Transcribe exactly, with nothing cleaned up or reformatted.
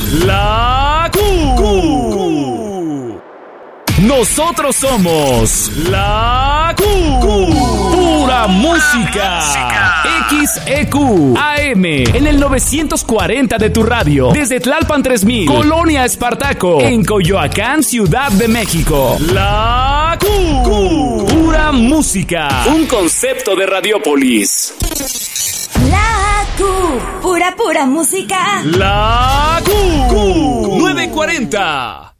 La Q. Q. Nosotros somos La Q. Q. Pura música. X E Q A M en el novecientos cuarenta de tu radio. Desde Tlalpan tres mil, Colonia Espartaco, en Coyoacán, Ciudad de México. La Q. Q. Pura música. Un concepto de Radiopolis. La Q. Pura, pura música. La Q. Q. nueve cuarenta.